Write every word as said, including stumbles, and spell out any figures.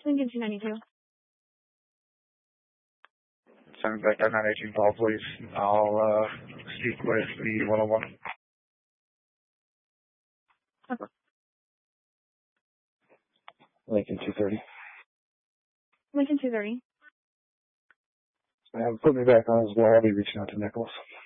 Lincoln two ninety-two. Send back that nine eighteen call, please. I'll uh, speak with the one oh one. Okay. Lincoln two thirty. Lincoln two thirty. Uh, put me back on as well. I'll be reaching out to Nicholas.